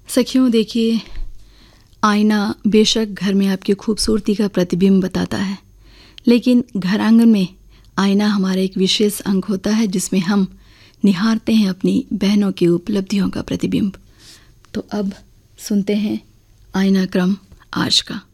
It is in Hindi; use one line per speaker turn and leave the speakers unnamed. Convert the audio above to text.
सखियों, देखिए, आईना बेशक घर में आपकी खूबसूरती का प्रतिबिंब बताता है, लेकिन घर आंगन में आईना हमारा एक विशेष अंग होता है जिसमें हम निहारते हैं अपनी बहनों की उपलब्धियों का प्रतिबिंब। तो अब सुनते हैं आईना क्रम आज का।